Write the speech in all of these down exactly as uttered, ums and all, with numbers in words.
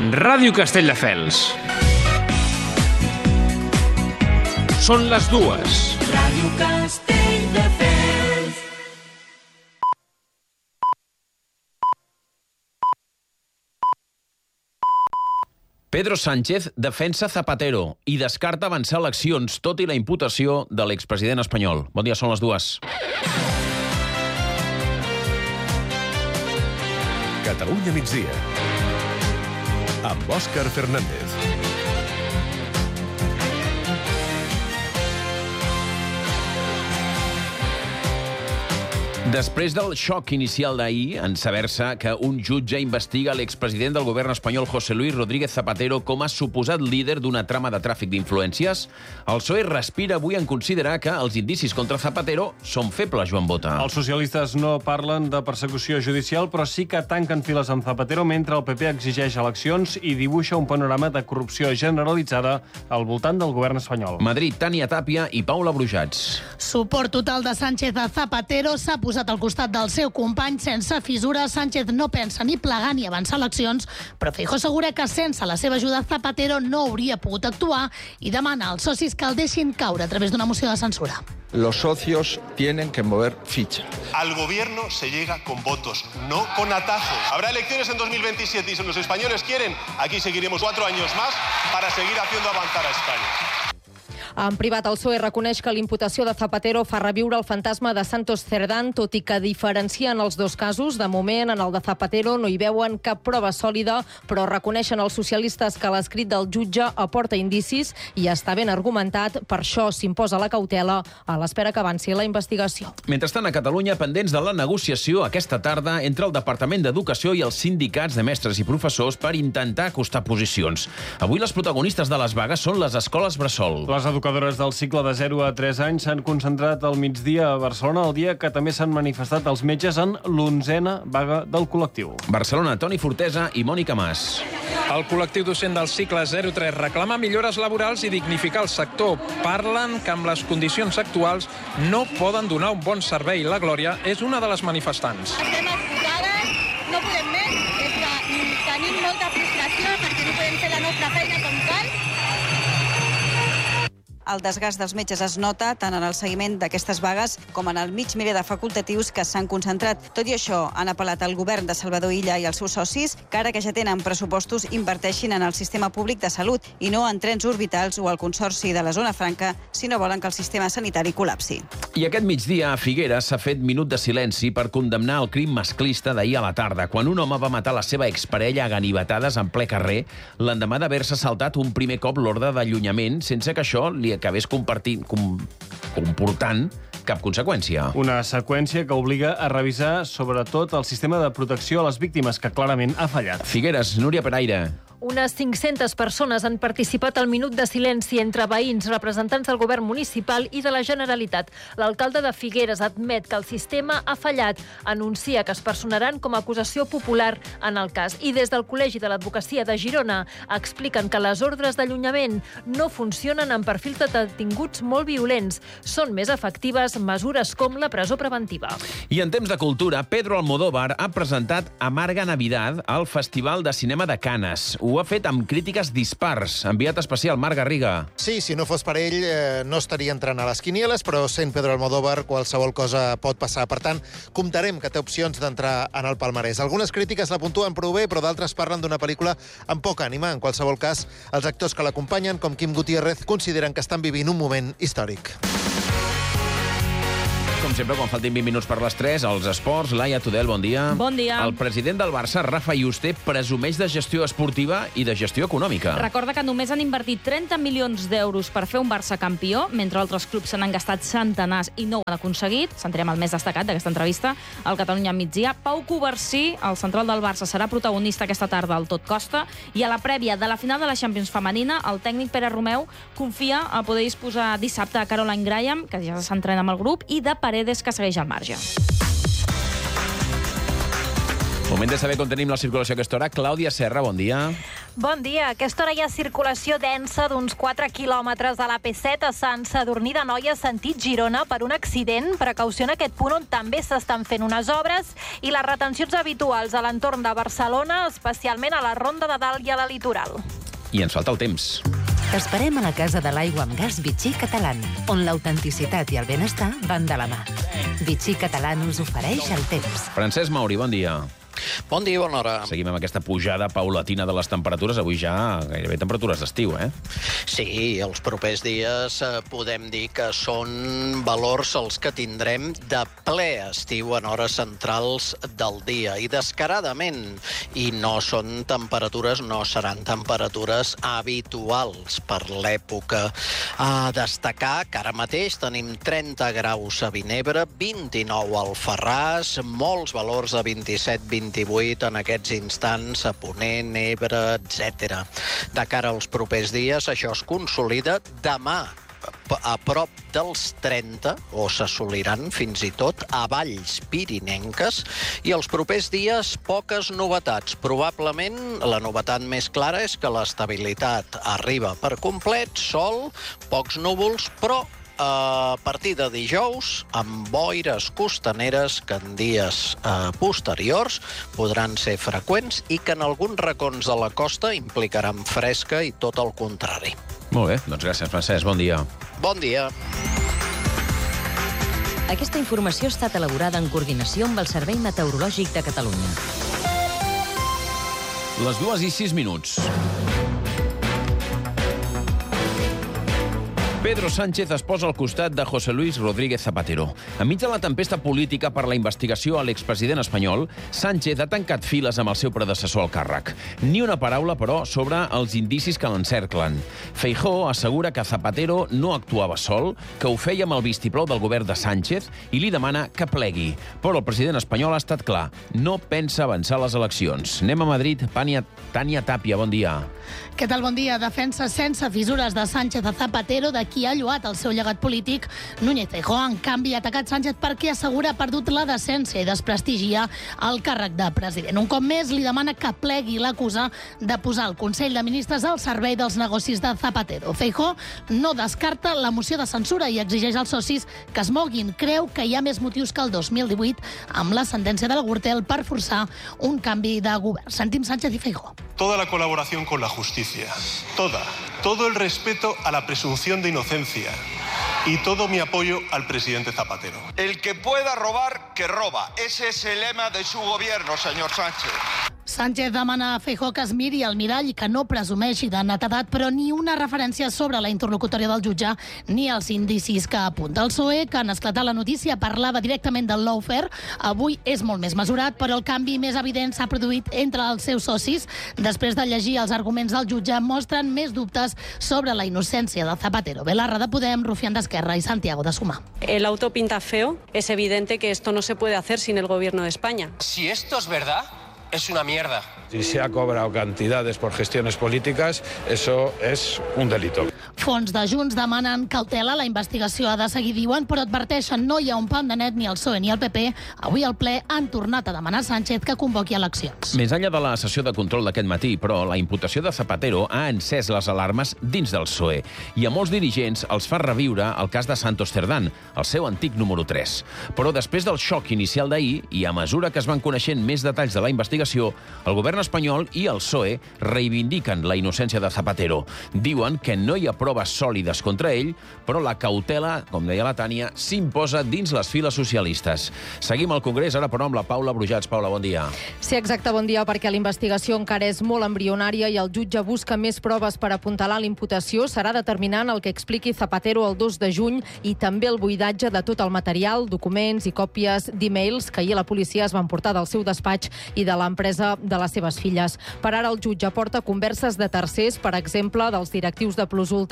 Ràdio Castelldefels. Són les dues. Ràdio Castelldefels. Pedro Sánchez defensa Zapatero i descarta avançar eleccions, tot i la imputació de l'expresident espanyol. Bon dia, són les dues. Catalunya migdia, amb Òscar Fernández. Després del xoc inicial d'ahir, en saber-se que un jutge investiga l'expresident del govern espanyol José Luis Rodríguez Zapatero com a suposat líder d'una trama de tràfic d'influències, el P S O E respira avui en considerar que els indicis contra Zapatero són febles, Joan Bota. Els socialistes no parlen de persecució judicial, però sí que tanquen files amb Zapatero mentre el P P exigeix eleccions i dibuixa un panorama de corrupció generalitzada al voltant del govern espanyol. Madrid, Tània Tàpia i Paula Brujats. Suport total de Sánchez a Zapatero s'ha posat al costat del seu company sense fissures. Sánchez no pensa ni plegar ni avançar eleccions, però Feijóo assegura que sense la seva ajuda Zapatero no hauria pogut actuar i demana als socis que el deixin caure a través d'una moció de censura. Los socios tienen que mover ficha. Al gobierno se llega con votos, no con atajos. Habrá elecciones en dos mil veintisiete y si los españoles quieren, aquí seguiremos cuatro años más para seguir haciendo avanzar a España. En privat, el P S O E reconeix que l'imputació de Zapatero fa reviure el fantasma de Santos Cerdán, tot i que diferencien els dos casos. De moment, en el de Zapatero no hi veuen cap prova sòlida, però reconeixen els socialistes que l'escrit del jutge aporta indicis i està ben argumentat. Per això s'imposa la cautela a l'espera que avanci la investigació. Mentrestant, a Catalunya, pendents de la negociació aquesta tarda entre el Departament d'Educació i els sindicats de mestres i professors per intentar acostar posicions. Avui les protagonistes de les vagues són les escoles bressol. Les educadores del cicle de zero a tres anys s'han concentrat al migdia a Barcelona, el dia que també s'han manifestat els metges en l'onzena vaga del col·lectiu. Barcelona, Toni Fortesa i Mònica Mas. El col·lectiu docent del cicle zero tres reclama millores laborals i dignificar el sector. Parlen que amb les condicions actuals no poden donar un bon servei. La Glòria és una de les manifestants. Estem esgotades, no podem més, és que tenim molta frustració perquè no podem fer la nostra feina com cal. El desgast dels metges es nota tant en el seguiment d'aquestes vagues com en el mig miler de facultatius que s'han concentrat. Tot i això, han apel·lat al govern de Salvador Illa i als seus socis que ara que ja tenen pressupostos inverteixin en el sistema públic de salut i no en trens orbitals o el consorci de la zona franca si no volen que el sistema sanitari col·lapsi. I aquest migdia a Figueres s'ha fet minut de silenci per condemnar el crim masclista d'ahir a la tarda, quan un home va matar la seva exparella a ganivetades en ple carrer, l'endemà d'haver-se saltat un primer cop l'ordre d'allunyament sense que això li acabés compartint, com, comportant cap conseqüència. Una seqüència que obliga a revisar sobretot el sistema de protecció a les víctimes, que clarament ha fallat. Figueres, Núria Peraire. Unes cinc-centes persones han participat al minut de silenci entre veïns, representants del govern municipal i de la Generalitat. L'alcalde de Figueres admet que el sistema ha fallat. Anuncia que es personaran com a acusació popular en el cas. I des del Col·legi de l'Advocacia de Girona expliquen que les ordres d'allunyament no funcionen en perfils de detinguts molt violents. Són més efectives mesures com la presó preventiva. I en temps de cultura, Pedro Almodóvar ha presentat Amarga Navidad al Festival de Cinema de Canes. Ho ha fet amb crítiques dispars. Enviat especial, Marc Garriga. Sí, si no fos per ell, eh, no estaria entrant a les quinieles, però sent Pedro Almodóvar, qualsevol cosa pot passar. Per tant, comptarem que té opcions d'entrar en el palmarès. Algunes crítiques la puntuen prou bé, però d'altres parlen d'una pel·lícula amb poca ànima. En qualsevol cas, els actors que l'acompanyen, com Quim Gutiérrez, consideren que estan vivint un moment històric. Com sempre, quan faltin vint minuts per les tres, els esports. Laia Tudel, bon dia. Bon dia. El president del Barça, Rafa Yuste, presumeix de gestió esportiva i de gestió econòmica. Recorda que només han invertit trenta milions d'euros per fer un Barça campió, mentre altres clubs se n'han gastat centenars i no ho han aconseguit. Sentirem el més destacat d'aquesta entrevista al Catalunya migdia. Pau Covarsí, el central del Barça, serà protagonista aquesta tarda al Tot Costa, i a la prèvia de la final de la Champions femenina, el tècnic Pere Romeu confia a poder disposar dissabte a Caroline Graham, que ja s'entrena amb el grup, i de Paredes, que segueix al marge. Moment de saber com tenim la circulació a aquesta hora. Clàudia Serra, bon dia. Bon dia. A aquesta hora hi ha circulació densa d'uns quatre quilòmetres a la P set a Sant Sadurní d'Anoia, sentit Girona, per un accident. Precaució en aquest punt on també s'estan fent unes obres i les retencions habituals a l'entorn de Barcelona, especialment a la Ronda de Dalt i a la Litoral. I ens falta el temps. T'esperem a la Casa de l'Aigua amb Gas Vichy Catalán, on l'autenticitat i el benestar van de la mà. Vichy Catalán us ofereix el temps. Francesc Mauri, bon dia. Bon dia, bona hora. Seguim amb aquesta pujada paulatina de les temperatures. Avui ja gairebé temperatures d'estiu, eh? Sí, els propers dies eh, podem dir que són valors els que tindrem de ple estiu en hores centrals del dia. I descaradament. I no són temperatures, no seran temperatures habituals per l'època. A destacar que ara mateix tenim trenta graus a Vinebre, vint-i-nou al Alfarràs, molts valors de vint-i-set vint-i-vuit en aquests instants a Ponent, Ebre, etcètera. De cara als propers dies, això es consolida demà a prop dels trenta, o s'assoliran fins i tot a valls pirinenques, i els propers dies poques novetats. Probablement la novetat més clara és que l'estabilitat arriba per complet, sol, pocs núvols, però a partir de dijous, amb boires costaneres que en dies eh, posteriors podran ser freqüents i que en alguns racons de la costa implicaran fresca i tot el contrari. Molt bé, doncs gràcies, Francesc. Bon dia. Bon dia. Aquesta informació ha estat elaborada en coordinació amb el Servei Meteorològic de Catalunya. Les dues i sis minuts. Pedro Sánchez es posa al costat de José Luis Rodríguez Zapatero. Enmig de la tempesta política per la investigació a l'expresident espanyol, Sánchez ha tancat files amb el seu predecessor al càrrec. Ni una paraula, però, sobre els indicis que l'encerclen. Feijóo assegura que Zapatero no actuava sol, que ho feia amb el vistiplau del govern de Sánchez i li demana que plegui. Però el president espanyol ha estat clar. No pensa avançar les eleccions. Anem a Madrid. Tània, Tània Tàpia, bon dia. Què tal? Bon dia. Defensa sense fissures de Sánchez a Zapatero, de qui ha lloat el seu llegat polític. Núñez Feijóo, en canvi, ha atacat Sánchez perquè assegura ha perdut la decència i desprestigia el càrrec de president. Un cop més, li demana que plegui, l'acusa de posar el Consell de Ministres al servei dels negocis de Zapatero. Feijóo no descarta la moció de censura i exigeix als socis que es moguin. Creu que hi ha més motius que el dos mil divuit amb la sentència de la Gürtel per forçar un canvi de govern. Sentim Sánchez i Feijóo. Toda la colaboración con la justicia, toda, todo el respeto a la presunción de inocencia y todo mi apoyo al presidente Zapatero. El que pueda robar, que roba. Ese es el lema de su gobierno, señor Sánchez. Sánchez demana a Feijóo que es miri al mirall i que no presumeixi de netedat, però ni una referència sobre la interlocutòria del jutge ni els indicis que apunta. El P S O E, que en esclatar la notícia parlava directament del lawfare, avui és molt més mesurat, però el canvi més evident s'ha produït entre els seus socis. Després de llegir els arguments del jutge, mostren més dubtes sobre la innocència de Zapatero. Belarra de Podem, Rufián d'Esquerra i Santiago de Sumar. El auto pinta feo. Es evidente que esto no se puede hacer sin el gobierno de España. Si esto es verdad, es una mierda. Si se ha cobrado cantidades por gestiones políticas, eso es un delito. Fons de Junts demanen cautela. La investigació ha de seguir, diuen, però adverteixen no hi ha un pam de net ni el P S O E ni el P P. Avui al ple han tornat a demanar a Sánchez que convoqui eleccions. Més enllà de la sessió de control d'aquest matí, però la imputació de Zapatero ha encès les alarmes dins del P S O E i a molts dirigents els fa reviure el cas de Santos Cerdán, el seu antic número tres. Però després del xoc inicial d'ahir i a mesura que es van coneixent més detalls de la investigació, el govern espanyol i el P S O E reivindiquen la innocència de Zapatero. Diuen que no hi ha proves sòlides contra ell, però la cautela, com deia la Tània, s'imposa dins les files socialistes. Seguim al Congrés, ara però amb la Paula Brujats. Paula, bon dia. Sí, exacte, bon dia, perquè la investigació encara és molt embrionària i el jutge busca més proves per apuntalar l'imputació. Serà determinant el que expliqui Zapatero el dos de juny i també el buidatge de tot el material, documents i còpies d'e-mails que ahir la policia es van portar del seu despatx i de l'empresa de les seves filles. Per ara el jutge porta converses de tercers, per exemple, dels directius de Plus Ultra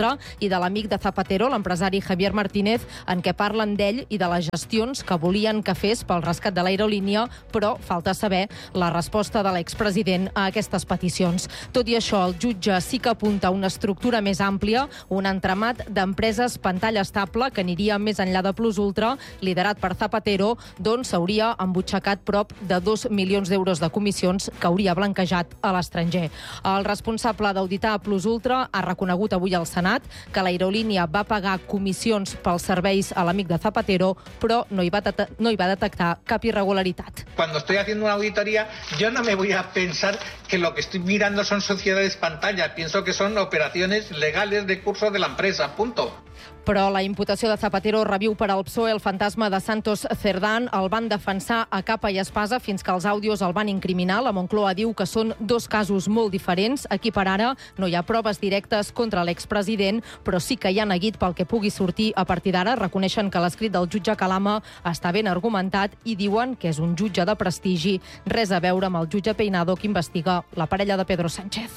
Ultra, i de l'amic de Zapatero, l'empresari Javier Martínez, en què parlen d'ell i de les gestions que volien que fes pel rescat de l'aerolínia, però falta saber la resposta de l'expresident a aquestes peticions. Tot i això, el jutge sí que apunta a una estructura més àmplia, un entramat d'empreses pantalla estable que aniria més enllà de Plus Ultra, liderat per Zapatero, d'on s'hauria embutxacat prop de dos milions d'euros de comissions que hauria blanquejat a l'estranger. El responsable d'auditar Plus Ultra ha reconegut avui al Senat que l'aerolínia va pagar comissions pels serveis a l'amic de Zapatero, però no hi va, no hi va detectar cap irregularitat. Cuando estoy haciendo una auditoría, yo no me voy a pensar que lo que estoy mirando son sociedades pantalla. Pienso que son operaciones legales de curso de la empresa, punto. Però la imputació de Zapatero reviu per al P S O E el fantasma de Santos Cerdán. El van defensar a capa i espasa fins que els àudios el van incriminar. La Moncloa diu que són dos casos molt diferents. Aquí per ara no hi ha proves directes contra l'expresident, però sí que hi ha neguit pel que pugui sortir a partir d'ara. Reconeixen que l'escrit del jutge Calama està ben argumentat i diuen que és un jutge de prestigi. Res a veure amb el jutge Peinado que investiga la parella de Pedro Sánchez.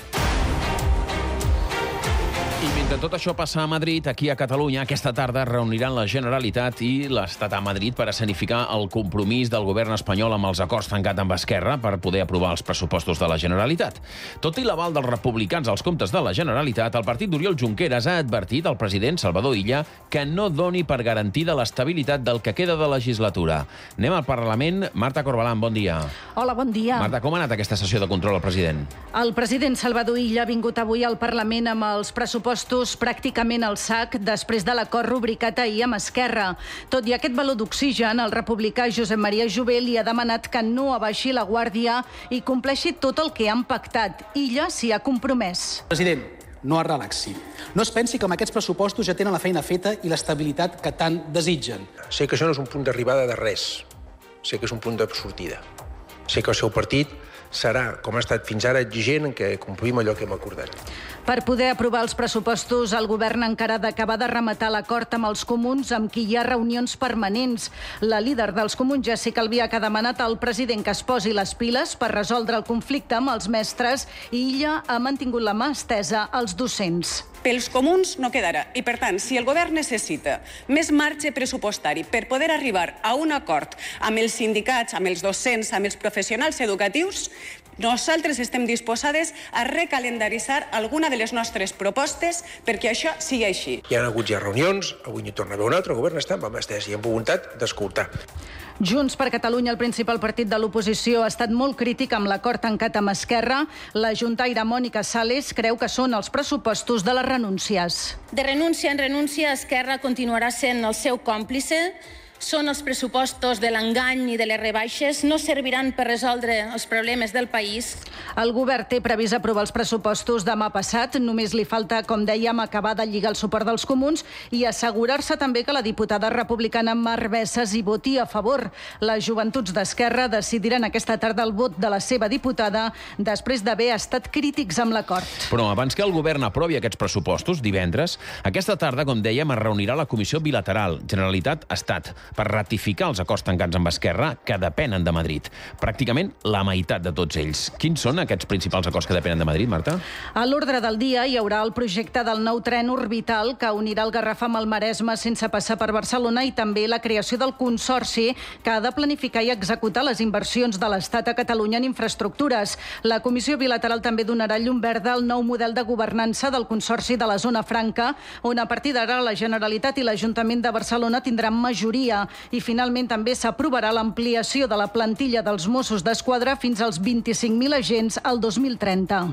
I mentre tot això passa a Madrid, aquí a Catalunya, aquesta tarda reuniran la Generalitat i l'Estat a Madrid per escenificar el compromís del govern espanyol amb els acords tancats amb Esquerra per poder aprovar els pressupostos de la Generalitat. Tot i l'aval dels republicans als comptes de la Generalitat, el partit d'Oriol Junqueras ha advertit al president Salvador Illa que no doni per garantida l'estabilitat del que queda de legislatura. Anem al Parlament. Marta Corbalán, bon dia. Hola, bon dia. Marta, com ha anat aquesta sessió de control al president? El president Salvador Illa ha vingut avui al Parlament amb els pressupostos pràcticament al sac després de l'acord rubricat ahir amb Esquerra. Tot i aquest baló d'oxigen, el republicà Josep Maria Jové li ha demanat que no abaixi la guàrdia i compleixi tot el que han pactat. Illa s'hi ha compromès. President, no es relaxi. No es pensi que amb aquests pressupostos ja tenen la feina feta i l'estabilitat que tant desitgen. Sé que això no és un punt d'arribada de res. Sé que és un punt de sortida. Sé que el seu partit serà, com ha estat fins ara, exigent en què complim allò que hem acordat. Per poder aprovar els pressupostos, el govern encara ha d'acabar de rematar l'acord amb els comuns, amb qui hi ha reunions permanents. La líder dels comuns, Jessica Albiach, ha demanat al president que es posi les piles per resoldre el conflicte amb els mestres i ella ha mantingut la mà estesa als docents. Pels comuns no quedarà. I, per tant, si el govern necessita més marge pressupostari per poder arribar a un acord amb els sindicats, amb els docents, amb els professionals educatius, nosaltres estem disposades a recalendaritzar alguna de les nostres propostes perquè això sigui així. Hi ha hagut ja reunions, avui n'hi torna a haver una altra, el govern està amb mà estesa i amb voluntat d'escoltar. Junts per Catalunya, el principal partit de l'oposició, ha estat molt crític amb l'acord tancat amb Esquerra. La juntaire Mònica Sales creu que són els pressupostos de les renúncies. De renúncia en renúncia, Esquerra continuarà sent el seu còmplice. Són els pressupostos de l'engany i de les rebaixes, no serviran per resoldre els problemes del país. El govern té previst aprovar els pressupostos demà passat. Només li falta, com dèiem, acabar de lligar el suport dels comuns i assegurar-se també que la diputada republicana Mar Bessas hi voti a favor. Les joventuts d'Esquerra decidiran aquesta tarda el vot de la seva diputada després d'haver estat crítics amb l'acord. Però abans que el govern aprovi aquests pressupostos, divendres, aquesta tarda, com dèiem, es reunirà la Comissió Bilateral Generalitat-Estat per ratificar els acords tancats amb Esquerra que depenen de Madrid. Pràcticament la meitat de tots ells. Quins són aquests principals acords que depenen de Madrid, Marta? A l'ordre del dia hi haurà el projecte del nou tren orbital que unirà el Garraf amb el Maresme sense passar per Barcelona i també la creació del Consorci que ha de planificar i executar les inversions de l'Estat a Catalunya en infraestructures. La Comissió Bilateral també donarà llum verda al nou model de governança del Consorci de la Zona Franca, on a partir d'ara la Generalitat i l'Ajuntament de Barcelona tindran majoria. I finalment també s'aprovarà l'ampliació de la plantilla dels Mossos d'Esquadra fins als vint-i-cinc mil agents al dos mil trenta.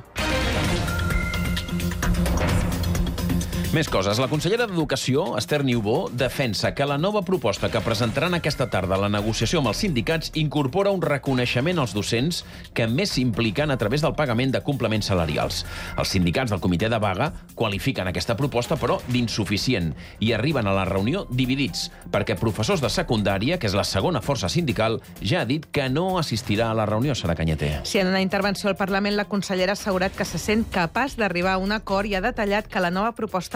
Més coses. La consellera d'Educació, Esther Niubó, defensa que la nova proposta que presentaran aquesta tarda a la negociació amb els sindicats incorpora un reconeixement als docents que més s'impliquen a través del pagament de complements salarials. Els sindicats del comitè de vaga qualifiquen aquesta proposta, però, d'insuficient i arriben a la reunió dividits, perquè professors de secundària, que és la segona força sindical, ja ha dit que no assistirà a la reunió. Sara Canyeter. Sí, en una intervenció al Parlament, la consellera ha assegurat que se sent capaç d'arribar a un acord i ha detallat que la nova proposta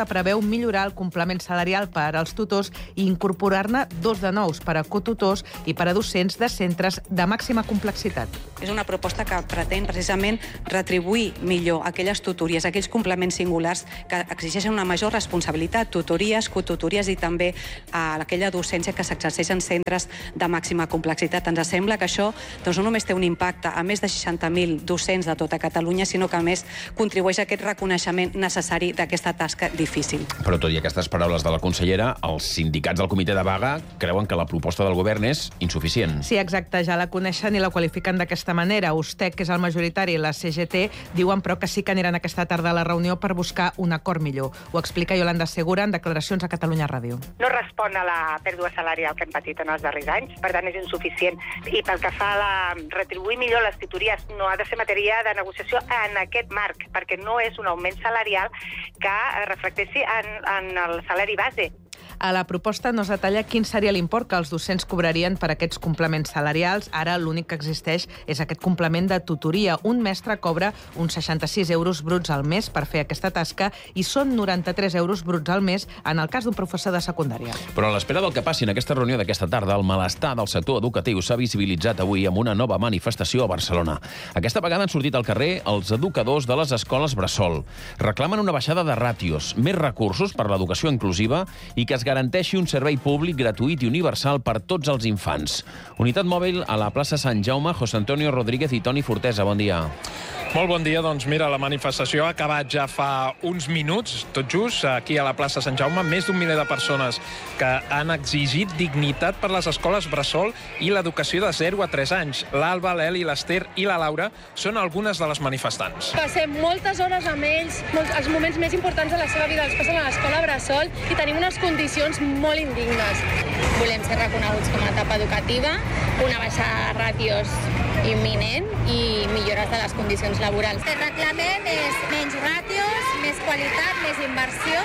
proposta preveu millorar el complement salarial per als tutors i incorporar-ne dos de nous per a cotutors i per a docents de centres de màxima complexitat. És una proposta que pretén precisament retribuir millor aquelles tutories, aquells complements singulars que exigeixen una major responsabilitat, tutories, cotutories i també a aquella docència que s'exerceix en centres de màxima complexitat. Ens sembla que això doncs, no només té un impacte a més de seixanta mil docents de tota Catalunya, sinó que a més contribueix a aquest reconeixement necessari d'aquesta tasca difícil. Però tot i aquestes paraules de la consellera, els sindicats del comitè de vaga creuen que la proposta del govern és insuficient. Sí, exacte, ja la coneixen i la qualifiquen d'aquesta manera. USTEC, que és el majoritari, i la C G T diuen però que sí que aniran aquesta tarda a la reunió per buscar un acord millor. Ho explica Yolanda Segura en declaracions a Catalunya Ràdio. No respon a la pèrdua salarial que hem patit en els darrers anys, per tant és insuficient. I pel que fa a la retribuir millor les tutories, no ha de ser matèria de negociació en aquest marc, perquè no és un augment salarial que reflecteixi en, en el salari base. A la proposta no es detalla quin seria l'import que els docents cobrarien per aquests complements salarials. Ara l'únic que existeix és aquest complement de tutoria. Un mestre cobra uns seixanta-sis euros bruts al mes per fer aquesta tasca i són noranta-tres euros bruts al mes en el cas d'un professor de secundària. Però a l'espera del que passi en aquesta reunió d'aquesta tarda, el malestar del sector educatiu s'ha visibilitzat avui amb una nova manifestació a Barcelona. Aquesta vegada han sortit al carrer els educadors de les escoles bressol. Reclamen una baixada de ràtios, més recursos per l'educació inclusiva i que es garanteixi un servei públic gratuït i universal per tots els infants. Unitat mòbil a la plaça Sant Jaume, José Antonio Rodríguez i Toni Fortesa. Bon dia. Molt bon dia. Doncs mira, la manifestació ha acabat ja fa uns minuts, tot just, aquí a la plaça Sant Jaume. Més d'un miler de persones que han exigit dignitat per les escoles bressol i l'educació de zero a tres anys. L'Alba, l'Eli, l'Ester i la Laura són algunes de les manifestants. Passem moltes hores amb ells, molts, els moments més importants de la seva vida els passen a l'escola bressol i tenim unes condicions molt indignes. Volem ser reconeguts com a etapa educativa, una baixada de ràtios imminent i millores de les condicions laborals. El que reclamem és menys ràtios, més qualitat, més inversió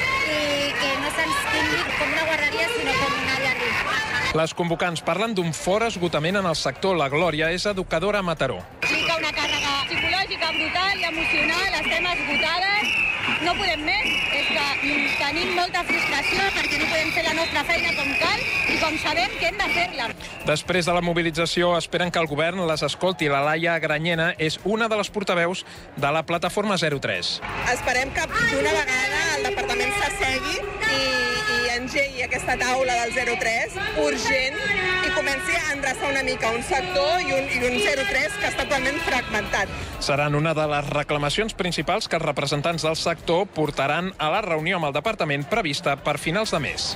i que no se'ns tingui com una guarderia, sinó com una llar d'infants. Les convocants parlen d'un fort esgotament en el sector. La Glòria és educadora a Mataró. Implica una càrrega psicològica brutal i emocional, estem esgotades, no podem més, és que tenim molta frustració perquè no podem fer la nostra feina com cal i com sabem que hem de fer-la. Després de la mobilització esperen que el govern les escolti. La Laia Granyena és una de les portaveus de la plataforma zero tres. Esperem que d'una vegada el departament s'assegui i, i engegui aquesta taula del zero tres urgent i comenci a endreçar una mica un sector i un, i un zero tres que està totalment fragmentat. Seran una de les reclamacions principals que els representants del sector portaran a la reunió amb el departament prevista per finals de mes.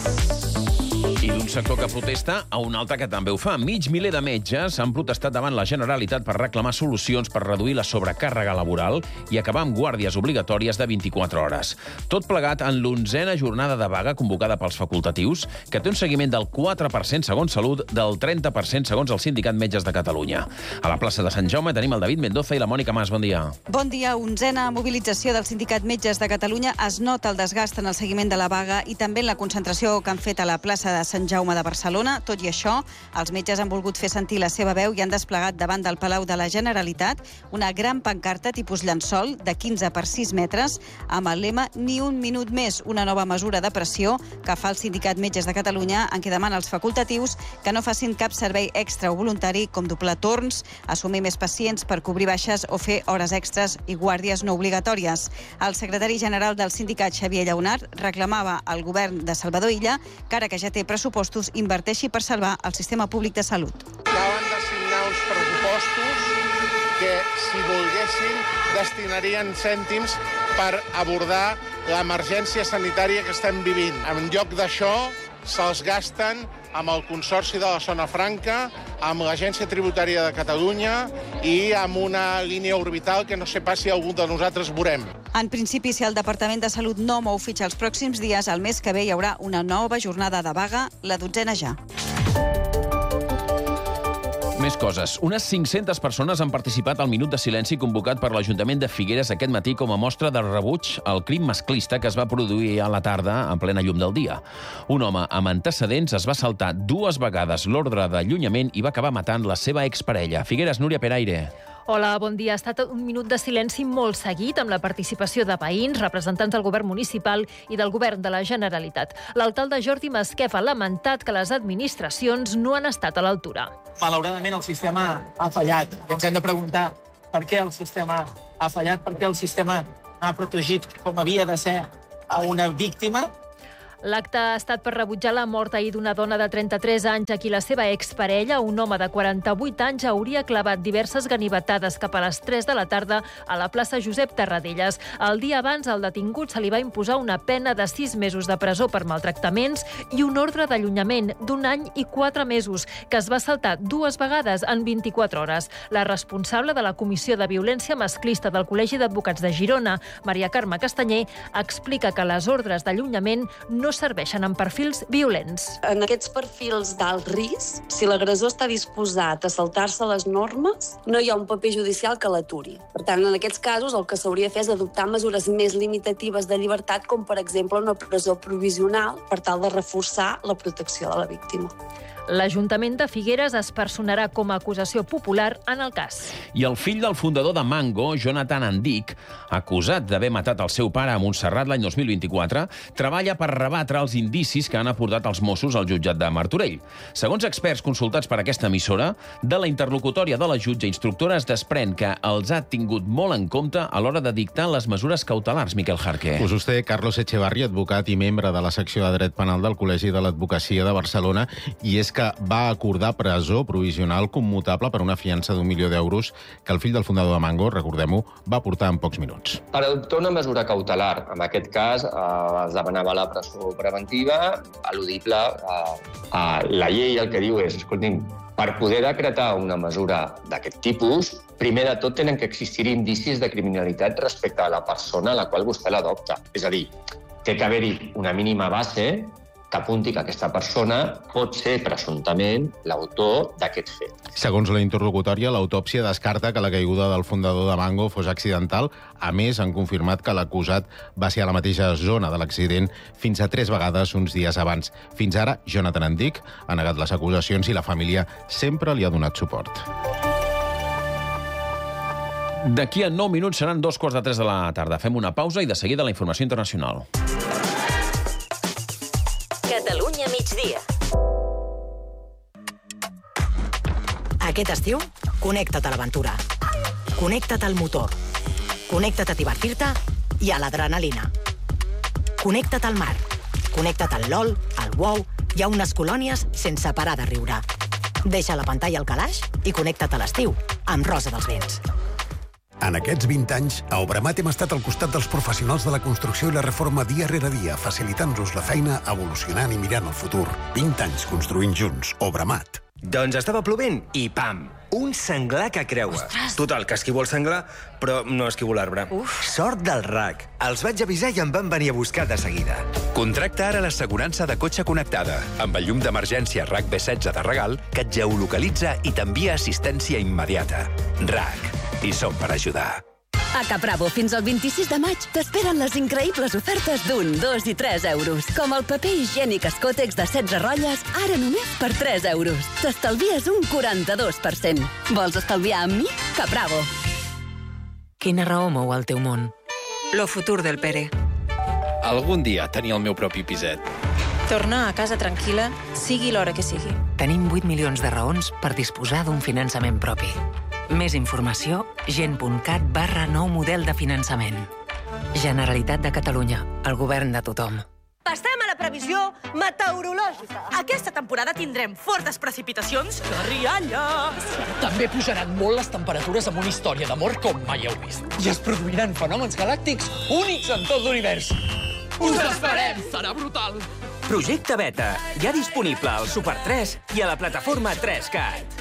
I d'un sector que protesta a un altre que també ho fa. Mig miler de metges han protestat davant la Generalitat per reclamar solucions per reduir la sobrecàrrega laboral i acabar amb guàrdies obligatòries de vint-i-quatre hores. Tot plegat en l'onzena jornada de vaga convocada pels facultatius, que té un seguiment del quatre per cent segons Salut, del trenta per cent segons el Sindicat Metges de Catalunya. A la plaça de Sant Jaume tenim el David Mendoza i la Mònica Mas. Bon dia. Bon dia. Onzena mobilització del Sindicat Metges de Catalunya. Es nota el desgast en el seguiment de la vaga i també en la concentració que han fet a la plaça de Sant Jaume de Barcelona. Tot i això, els metges han volgut fer sentir la seva veu i han desplegat davant del Palau de la Generalitat una gran pancarta tipus llençol de quinze per sis metres amb el lema Ni un minut més, una nova mesura de pressió que fa el Sindicat Metges de Catalunya en què demana als facultatius que no facin cap servei extra o voluntari com doblar torns, assumir més pacients per cobrir baixes o fer hores extres i guàrdies no obligatòries. El secretari general del sindicat, Xavier Lleonart, reclamava al govern de Salvador Illa que ara que ja té pressupostos inverteixi per salvar el sistema públic de salut. Acaben de signar uns pressupostos que, si volguessin, destinarien cèntims per abordar l'emergència sanitària que estem vivint. En lloc d'això, se'ls gasten amb el Consorci de la Zona Franca, amb l'Agència Tributària de Catalunya i amb una línia orbital que no sé pas si algú de nosaltres veurem. En principi, si el Departament de Salut no mou fitxa els pròxims dies, el mes que ve hi haurà una nova jornada de vaga, la dotzena ja. Més coses. Unes cinc-centes persones han participat al minut de silenci convocat per l'Ajuntament de Figueres aquest matí com a mostra de rebuig al crim masclista que es va produir a la tarda en plena llum del dia. Un home amb antecedents es va saltar dues vegades l'ordre d'allunyament i va acabar matant la seva exparella. Figueres, Núria Peraire. Hola, bon dia. Ha estat un minut de silenci molt seguit amb la participació de veïns, representants del govern municipal i del govern de la Generalitat. L'alcalde Jordi Masquef ha lamentat que les administracions no han estat a l'altura. Malauradament el sistema ha fallat. Ens hem de preguntar per què el sistema ha fallat, per què el sistema ha protegit com havia de ser a una víctima. L'acte ha estat per rebutjar la mort ahir d'una dona de trenta-tres anys a qui la seva exparella, un home de quaranta-vuit anys, hauria clavat diverses ganivetades cap a les tres de la tarda a la plaça Josep Tarradellas. El dia abans, al detingut se li va imposar una pena de sis mesos de presó per maltractaments i un ordre d'allunyament d'un any i quatre mesos, que es va saltar dues vegades en vint-i-quatre hores. La responsable de la Comissió de Violència Masclista del Col·legi d'Advocats de Girona, Maria Carme Castanyer, explica que les ordres d'allunyament no serveixen en perfils violents. En aquests perfils d'alt risc, si l'agressor està disposat a saltar-se les normes, no hi ha un paper judicial que l'aturi. Per tant, en aquests casos, el que s'hauria de fer és adoptar mesures més limitatives de llibertat, com per exemple una presó provisional, per tal de reforçar la protecció de la víctima. L'Ajuntament de Figueres es personarà com a acusació popular en el cas. I el fill del fundador de Mango, Jonathan Andic, acusat d'haver matat el seu pare a Montserrat l'any dos mil vint-i-quatre, treballa per rebatre els indicis que han aportat els Mossos al jutjat de Martorell. Segons experts consultats per aquesta emissora, de la interlocutòria de la jutge instructora es desprèn que els ha tingut molt en compte a l'hora de dictar les mesures cautelars, Miquel Jarque. Us ho té Carlos Echevarri, advocat i membre de la secció de dret penal del Col·legi de l'Advocacia de Barcelona, i és que va acordar presó provisional commutable per una fiança d'un milió d'euros que el fill del fundador de Mango, recordem-ho, va portar en pocs minuts. Per adoptar una mesura cautelar, en aquest cas eh, es demanava la presó preventiva, al·ludible a, a la llei. El que diu és, escolti'm, per poder decretar una mesura d'aquest tipus, primer de tot tenen que existir indicis de criminalitat respecte a la persona a la qual vostè l'adopta. És a dir, té que haver-hi una mínima base que apunti que aquesta persona pot ser presumptament l'autor d'aquest fet. Segons la interlocutòria, l'autòpsia descarta que la caiguda del fundador de Mango fos accidental. A més, han confirmat que l'acusat va ser a la mateixa zona de l'accident fins a tres vegades uns dies abans. Fins ara, Jonathan Andic ha negat les acusacions i la família sempre li ha donat suport. D'aquí a nou minuts seran dos quarts de tres de la tarda. Fem una pausa i de seguida la informació internacional. Catalunya migdia. Aquest estiu, connecta't a l'aventura. Connecta't al motor. Connecta't a divertir-te i a l'adrenalina. Connecta't al mar. Connecta't al LOL, al WoW i a unes colònies sense parar de riure. Deixa la pantalla al calaix i connecta't a l'estiu amb Rosa dels Vents. En aquests vint anys, a Obramat hem estat al costat dels professionals de la construcció i la reforma dia rere dia, facilitant-nos la feina, evolucionant i mirant el futur. vint anys construint junts. Obramat. Doncs estava plovent i pam! Un senglar que creua. Ostres. Total, que esquivo el senglar, però no esquivo l'arbre. Sort del R A C. Els vaig avisar i em van venir a buscar de seguida. Contracta ara l'assegurança de cotxe connectada, amb el llum d'emergència R A C B setze de regal, que et geolocalitza i t'envia assistència immediata. R A C. I som per ajudar. A Capravo, fins al vint-i-sis de maig, t'esperen les increïbles ofertes d'un, dos i tres euros. Com el paper higiènic Escotex de setze rotlles, ara només per tres euros. T'estalvies un quaranta-dos per cent. Vols estalviar amb mi? Capravo. Quina raó mou el teu món? Lo futur del Pere. Algun dia tenir el meu propi piset. Tornar a casa tranquil·la, sigui l'hora que sigui. Tenim vuit milions de raons per disposar d'un finançament propi. Més informació, gent.cat barra nou model de finançament. Generalitat de Catalunya, el govern de tothom. Passem a la previsió meteorològica. Aquesta temporada tindrem fortes precipitacions i rialles. També pujaran molt les temperatures amb una història d'amor com mai heu vist. I es produiran fenòmens galàctics únics en tot l'univers. Us esperem! Serà brutal! Projecte Beta, ja disponible al Super tres i a la plataforma tres cat.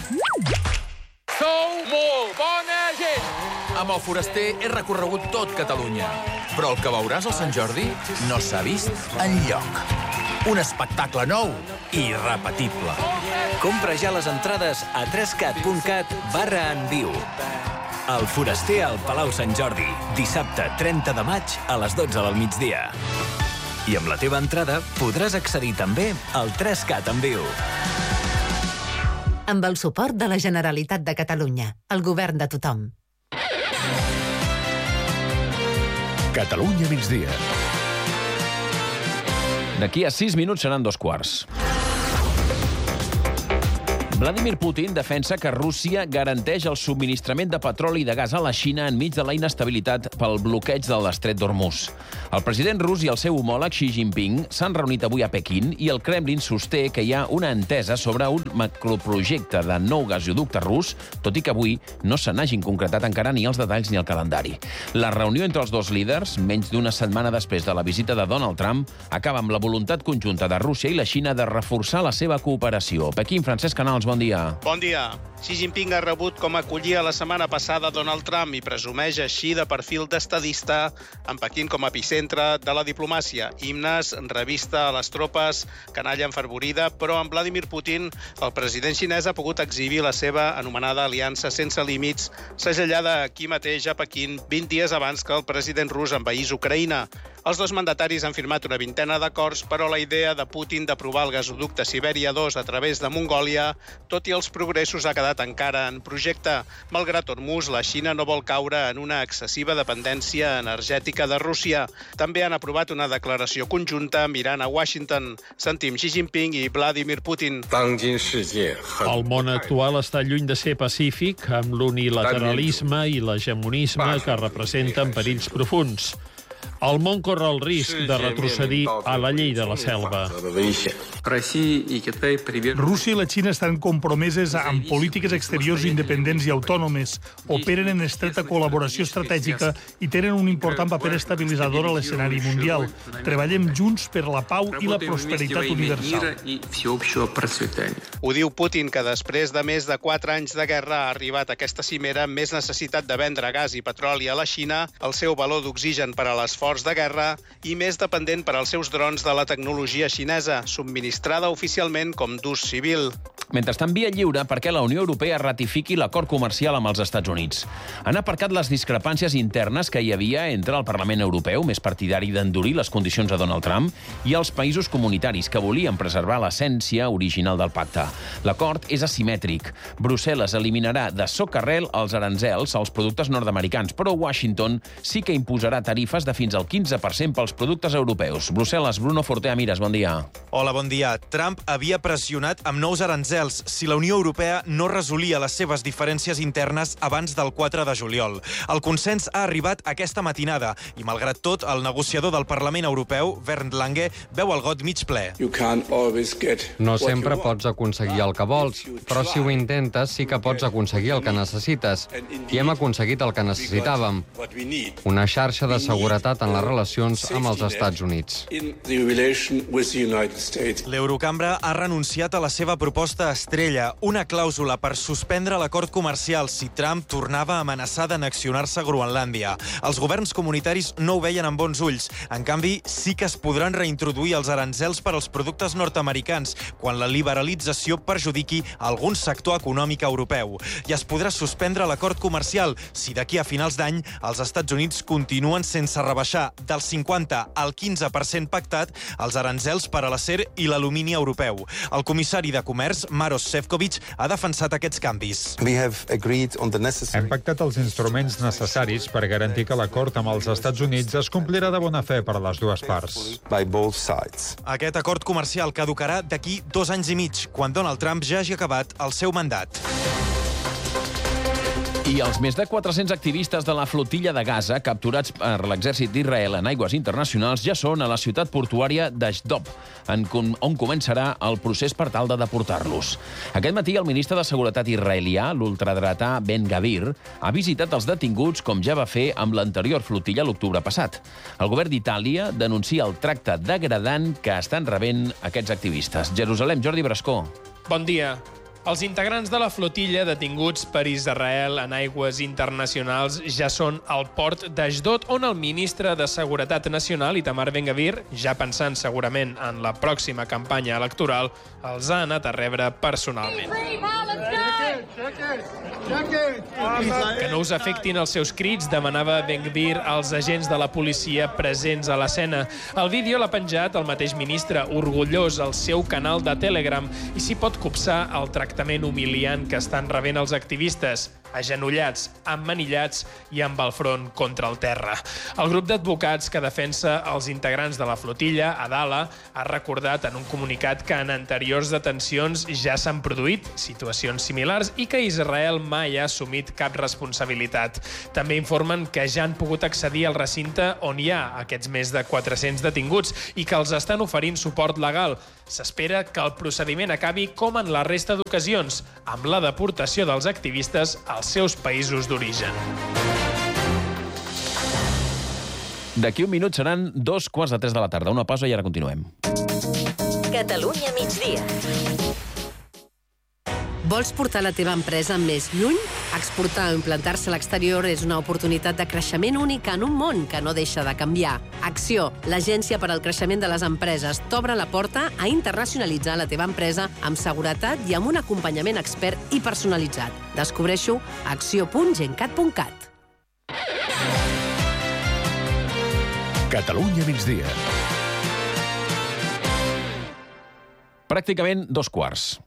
Sou molt bona gent! Amb el Foraster he recorregut tot Catalunya. Però el que veuràs al Sant Jordi no s'ha vist enlloc. Un espectacle nou i irrepetible. Compra ja les entrades a trescat.cat barra en viu. El Foraster al Palau Sant Jordi, dissabte trenta de maig a les dotze del migdia. I amb la teva entrada podràs accedir també al tres cat en viu. Amb el suport de la Generalitat de Catalunya, el govern de tothom. Catalunya migdia. D'aquí a sis minuts seran dos quarts. Vladimir Putin defensa que Rússia garanteix el subministrament de petroli i de gas a la Xina enmig de la inestabilitat pel bloqueig de l'estret d'Hormuz. El president rus i el seu homòleg Xi Jinping s'han reunit avui a Pequín i el Kremlin sosté que hi ha una entesa sobre un macroprojecte de nou gasoducte rus, tot i que avui no se n'hagin concretat encara ni els detalls ni el calendari. La reunió entre els dos líders, menys d'una setmana després de la visita de Donald Trump, acaba amb la voluntat conjunta de Rússia i la Xina de reforçar la seva cooperació. Pequín, Francesc Canals, bon dia. Bon dia. Xi Jinping ha rebut com acollia la setmana passada Donald Trump i presumeix així de perfil d'estadista en Pequín com a epicentre de la diplomàcia. Himnes, revista a les tropes, canalla enfervorida, però amb Vladimir Putin el president xinès ha pogut exhibir la seva anomenada aliança sense límits, segellada aquí mateix a Pequín vint dies abans que el president rus envaís Ucraïna. Els dos mandataris han firmat una vintena d'acords, però la idea de Putin d'aprovar el gasoducte Sibèria dos a través de Mongòlia, tot i els progressos, ha quedat encara en projecte. Malgrat Hormuz, la Xina no vol caure en una excessiva dependència energètica de Rússia. També han aprovat una declaració conjunta mirant a Washington. Sentim Xi Jinping i Vladimir Putin. El món actual està lluny de ser pacífic, amb l'unilateralisme i l'hegemonisme que representen perills profuns. El món corre el risc de retrocedir a la llei de la selva. Rússia i la Xina estan compromeses amb polítiques exteriors independents i autònomes, operen en estreta col·laboració estratègica i tenen un important paper estabilitzador a l'escenari mundial. Treballem junts per la pau i la prosperitat universal. Ho diu Putin, que després de més de quatre anys de guerra ha arribat a aquesta cimera amb més necessitat de vendre gas i petroli a la Xina, el seu valor d'oxigen per a l'esforç de guerra i més dependent per als seus drons de la tecnologia xinesa, subministrada oficialment com d'ús civil. Mentrestant, via lliure perquè la Unió Europea ratifiqui l'acord comercial amb els Estats Units. Han aparcat les discrepàncies internes que hi havia entre el Parlament Europeu, més partidari d'endurir les condicions a Donald Trump, i els països comunitaris, que volien preservar l'essència original del pacte. L'acord és asimètric. Brussel·les eliminarà de socarrel els aranzels als productes nord-americans, però Washington sí que imposarà tarifes de fins al quinze per cent pels productes europeus. Brussel·les, Bruno Fortea Mires, bon dia. Hola, bon dia. Trump havia pressionat amb nous aranzels si la Unió Europea no resolia les seves diferències internes abans del quatre de juliol. El consens ha arribat aquesta matinada i, malgrat tot, el negociador del Parlament Europeu, Bernd Lange, veu el got mig ple. No sempre pots aconseguir el que vols, però si ho intentes sí que pots aconseguir el que necessites. I hem aconseguit el que necessitàvem. Una xarxa de seguretat en les relacions amb els Estats Units. L'Eurocambra ha renunciat a la seva proposta estrella, una clàusula per suspendre l'acord comercial si Trump tornava a amenaçar d'annexionar-se a Groenlàndia. Els governs comunitaris no ho veien amb bons ulls. En canvi, sí que es podran reintroduir els aranzels per als productes nord-americans quan la liberalització perjudiqui algun sector econòmic europeu. I es podrà suspendre l'acord comercial si d'aquí a finals d'any els Estats Units continuen sense rebaixar del cinquanta al quinze per cent pactat els aranzels per a l'acer i l'alumini europeu. El comissari de Comerç, Maros Sefcovic, ha defensat aquests canvis. Hem pactat els instruments necessaris per garantir que l'acord amb els Estats Units es complirà de bona fe per a les dues parts. Aquest acord comercial caducarà d'aquí dos anys i mig, quan Donald Trump ja hagi acabat el seu mandat. I els més de quatre-cents activistes de la flotilla de Gaza, capturats per l'exèrcit d'Israel en aigües internacionals, ja són a la ciutat portuària d'Ashdod, on començarà el procés per tal de deportar-los. Aquest matí, el ministre de Seguretat israelià, l'ultradretà Ben Gavir, ha visitat els detinguts com ja va fer amb l'anterior flotilla l'octubre passat. El govern d'Itàlia denuncia el tracte degradant que estan rebent aquests activistes. Jerusalem, Jordi Brascó. Bon dia. Els integrants de la flotilla detinguts per Israel en aigües internacionals ja són al port d'Ashdod, on el ministre de Seguretat Nacional, Itamar Ben-Gvir, ja pensant segurament en la pròxima campanya electoral, els ha anat a rebre personalment. Que no us afectin els seus crits, demanava Ben-Gvir als agents de la policia presents a l'escena. El vídeo l'ha penjat el mateix ministre, orgullós, al seu canal de Telegram, i s'hi pot copsar el tractat tractament humiliant que estan rebent els activistes, agenollats, emmanillats i amb el front contra el terra. El grup d'advocats que defensa els integrants de la flotilla, Adala, ha recordat en un comunicat que en anteriors detencions ja s'han produït situacions similars i que Israel mai ha assumit cap responsabilitat. També informen que ja han pogut accedir al recinte on hi ha aquests més de quatre-cents detinguts i que els estan oferint suport legal. S'espera que el procediment acabi com en la resta d'ocasions, amb la deportació dels activistes als seus països d'origen. D'aquí un minut seran dos quarts de tres de la tarda. Una pausa i ara continuem. Catalunya migdia. Vols portar la teva empresa més lluny? Exportar o implantar-se a l'exterior és una oportunitat de creixement única en un món que no deixa de canviar. Acció, l'agència per al creixement de les empreses, t'obre la porta a internacionalitzar la teva empresa amb seguretat i amb un acompanyament expert i personalitzat. Descobreixo a acció punt gencat punt cat. Catalunya migdia. Pràcticament dos quarts.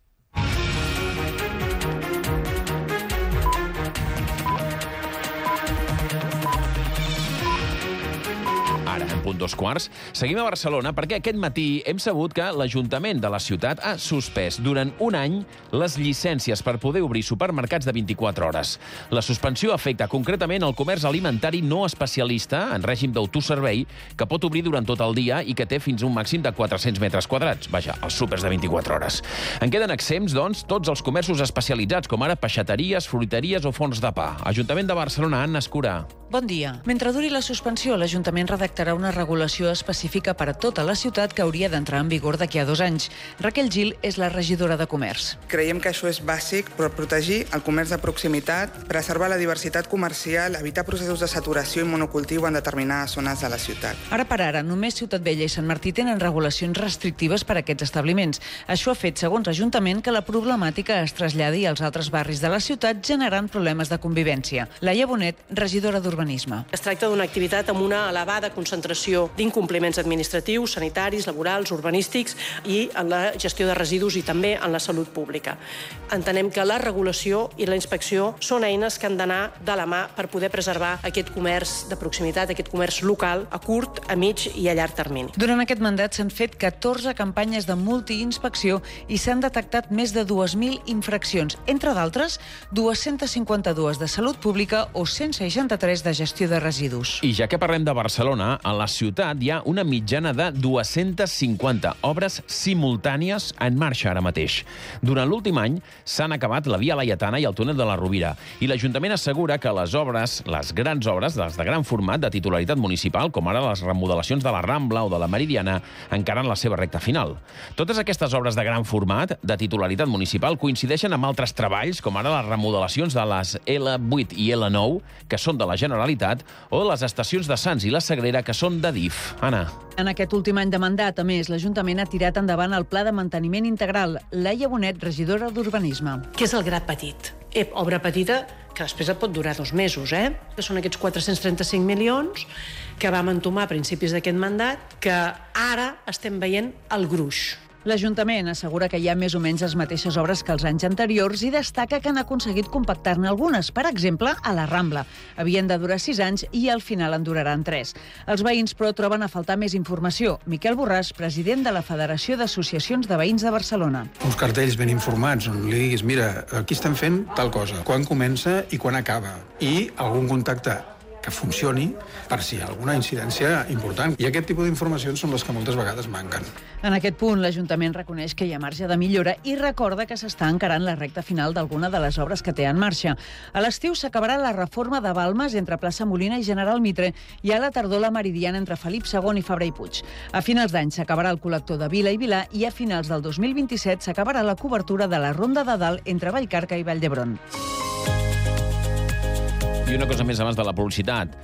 Ara, en punt dos quarts, seguim a Barcelona perquè aquest matí hem sabut que l'Ajuntament de la ciutat ha suspès durant un any les llicències per poder obrir supermercats de vint-i-quatre hores. La suspensió afecta concretament el comerç alimentari no especialista en règim d'autoservei que pot obrir durant tot el dia i que té fins a un màxim de quatre-cents metres quadrats. Vaja, els súpers de vint-i-quatre hores. En queden exempts, doncs, tots els comerços especialitzats, com ara peixateries, fruiteries o forns de pa. Ajuntament de Barcelona, Anna Escurà. Bon dia. Mentre duri la suspensió, l'Ajuntament redactarà una regulació específica per a tota la ciutat que hauria d'entrar en vigor d'aquí a dos anys. Raquel Gil és la regidora de Comerç. Creiem que això és bàsic per protegir el comerç de proximitat, preservar la diversitat comercial, evitar processos de saturació i monocultiu en determinades zones de la ciutat. Ara per ara, només Ciutat Vella i Sant Martí tenen regulacions restrictives per a aquests establiments. Això ha fet, segons l'Ajuntament, que la problemàtica es traslladi als altres barris de la ciutat, generant problemes de convivència. Laia Bonet, regidora d'Urbanisme. Es tracta d'una activitat amb una elevada concentració d'incompliments administratius, sanitaris, laborals, urbanístics i en la gestió de residus i també en la salut pública. Entenem que la regulació i la inspecció són eines que han d'anar de la mà per poder preservar aquest comerç de proximitat, aquest comerç local, a curt, a mig i a llarg termini. Durant aquest mandat s'han fet catorze campanyes de multiinspecció i s'han detectat més de dues mil infraccions, entre d'altres, dues-centes cinquanta-dues de salut pública o cent seixanta-tres de gestió de residus. I ja que parlem de Barcelona, a la ciutat hi ha una mitjana de dues-centes cinquanta obres simultànies en marxa ara mateix. Durant l'últim any s'han acabat la Via Laietana i el túnel de la Rovira, i l'Ajuntament assegura que les obres, les grans obres, les de gran format de titularitat municipal, com ara les remodelacions de la Rambla o de la Meridiana, encara en la seva recta final. Totes aquestes obres de gran format, de titularitat municipal, coincideixen amb altres treballs, com ara les remodelacions de les L vuit i L nou, que són de la Generalitat, o les estacions de Sants i la Sagrera, que són de D I F. Anna. En aquest últim any de mandat, a més, l'Ajuntament ha tirat endavant el Pla de Manteniment Integral. Laia Bonet, regidora d'Urbanisme. Què és el gra petit? Eh, obra petita que després et pot durar dos mesos, eh? Que són aquests quatre-cents trenta-cinc milions que vam entomar a principis d'aquest mandat, que ara estem veient el gruix. L'Ajuntament assegura que hi ha més o menys les mateixes obres que els anys anteriors i destaca que han aconseguit compactar-ne algunes, per exemple, a la Rambla. Havien de durar sis anys i al final en duraran tres. Els veïns, però, troben a faltar més informació. Miquel Borràs, president de la Federació d'Associacions de Veïns de Barcelona. Uns cartells ben informats on li diguis, mira, aquí estem fent tal cosa, quan comença i quan acaba, i algun contacte que funcioni per si hi ha alguna incidència important. I aquest tipus d'informacions són les que moltes vegades manquen. En aquest punt, l'Ajuntament reconeix que hi ha marge de millora i recorda que s'està encarant la recta final d'alguna de les obres que té en marxa. A l'estiu s'acabarà la reforma de Balmes entre Plaça Molina i General Mitre i a la tardor la Meridiana entre Felip segon i Fabra i Puig. A finals d'any s'acabarà el col·lector de Vila i Vilà i a finals del dos mil vint-i-set s'acabarà la cobertura de la Ronda de Dalt entre Vallcarca i Vall d'Hebron. I una cosa més abans de la publicitat.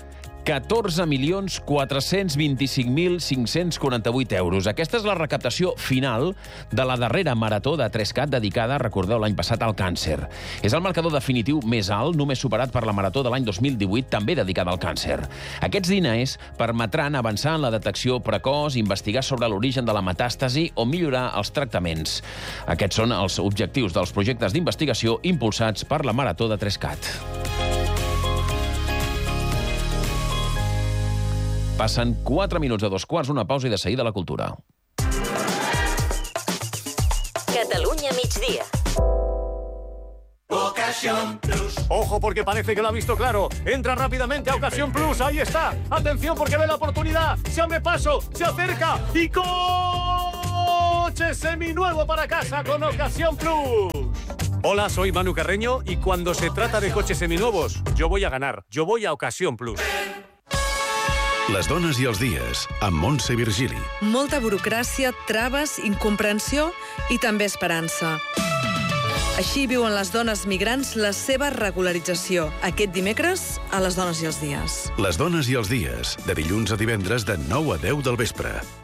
catorze milions quatre-cents vint-i-cinc mil cinc-cents quaranta-vuit euros. Aquesta és la recaptació final de la darrera marató de tres cat dedicada, recordeu, l'any passat al càncer. És el marcador definitiu més alt, només superat per la marató de l'any dos mil divuit, també dedicada al càncer. Aquests diners permetran avançar en la detecció precoç, investigar sobre l'origen de la metàstasi o millorar els tractaments. Aquests són els objectius dels projectes d'investigació impulsats per la marató de tres cat. Passen quatre minuts a dos quarts, una pausa i de seguida la cultura. Catalunya migdia. Ocasión Plus. Ojo, porque parece que lo ha visto claro. Entra rápidamente a Ocasión Plus. Ahí está. Atención, porque ve la oportunidad. Se abre paso, se acerca y coche seminuevo para casa con Ocasión Plus. Hola, soy Manu Carreño y cuando se trata de coches seminuevos, yo voy a ganar. Yo voy a Ocasión Plus. Les dones i els dies, amb Montse Virgili. Molta burocràcia, traves, incomprensió i també esperança. Així viuen les dones migrants la seva regularització. Aquest dimecres, a Les dones i els dies. Les dones i els dies, de dilluns a divendres de nou a deu del vespre.